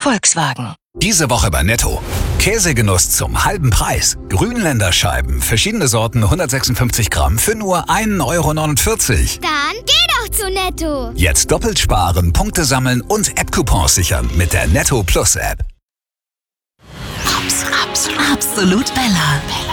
Volkswagen. Diese Woche bei Netto. Käsegenuss zum halben Preis. Grünländer Scheiben, verschiedene Sorten, 156 Gramm für nur 1,49 €. Dann geh doch zu Netto. Jetzt doppelt sparen, Punkte sammeln und App-Coupons sichern mit der Netto Plus App. Absolut Bella.